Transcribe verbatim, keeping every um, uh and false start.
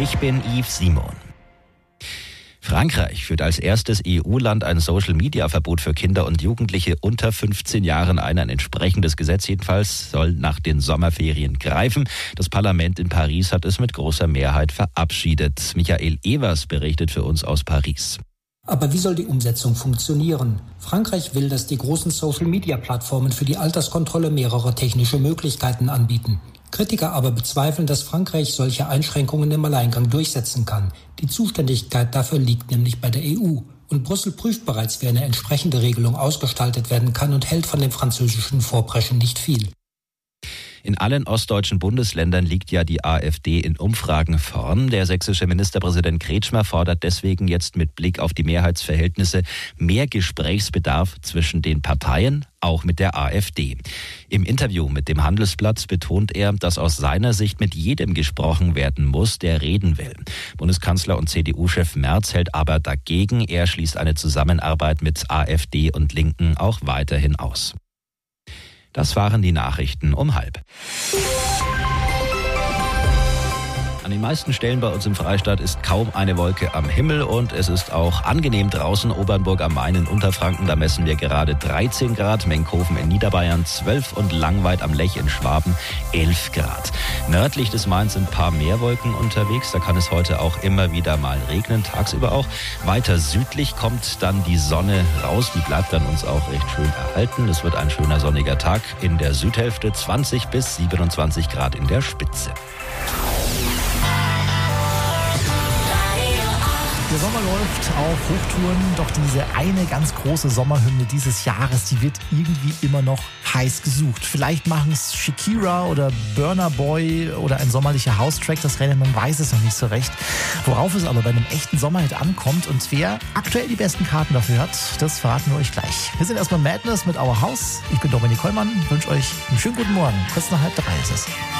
Ich bin Yves Simon. Frankreich führt als erstes E U-Land ein Social-Media-Verbot für Kinder und Jugendliche unter fünfzehn Jahren ein. Ein entsprechendes Gesetz jedenfalls soll nach den Sommerferien greifen. Das Parlament in Paris hat es mit großer Mehrheit verabschiedet. Michael Evers berichtet für uns aus Paris. Aber wie soll die Umsetzung funktionieren? Frankreich will, dass die großen Social-Media-Plattformen für die Alterskontrolle mehrere technische Möglichkeiten anbieten. Kritiker aber bezweifeln, dass Frankreich solche Einschränkungen im Alleingang durchsetzen kann. Die Zuständigkeit dafür liegt nämlich bei der E U. Und Brüssel prüft bereits, wie eine entsprechende Regelung ausgestaltet werden kann und hält von dem französischen Vorpreschen nicht viel. In allen ostdeutschen Bundesländern liegt ja die AfD in Umfragen vorn. Der sächsische Ministerpräsident Kretschmer fordert deswegen jetzt mit Blick auf die Mehrheitsverhältnisse mehr Gesprächsbedarf zwischen den Parteien, auch mit der AfD. Im Interview mit dem Handelsblatt betont er, dass aus seiner Sicht mit jedem gesprochen werden muss, der reden will. Bundeskanzler und C D U-Chef Merz hält aber dagegen. Er schließt eine Zusammenarbeit mit AfD und Linken auch weiterhin aus. Das waren die Nachrichten um halb. An den meisten Stellen bei uns im Freistaat ist kaum eine Wolke am Himmel und es ist auch angenehm draußen. Obernburg am Main in Unterfranken, da messen wir gerade dreizehn Grad, Menkhofen in Niederbayern zwölf und Langweid am Lech in Schwaben elf Grad. Nördlich des Mains sind ein paar mehr Wolken unterwegs, da kann es heute auch immer wieder mal regnen, tagsüber auch. Weiter südlich kommt dann die Sonne raus, die bleibt dann uns auch recht schön erhalten. Es wird ein schöner sonniger Tag in der Südhälfte, zwanzig bis siebenundzwanzig Grad in der Spitze. Der Sommer läuft auf Hochtouren, doch diese eine ganz große Sommerhymne dieses Jahres, die wird irgendwie immer noch heiß gesucht. Vielleicht machen es Shakira oder Burna Boy oder ein sommerlicher House-Track, das Rennen, man weiß es noch nicht so recht. Worauf es aber bei einem echten Sommerhit ankommt und wer aktuell die besten Karten dafür hat, das verraten wir euch gleich. Wir sind erstmal Madness mit Our House. Ich bin Dominik Hollmann, wünsche euch einen schönen guten Morgen. Kurz nach halb drei ist es.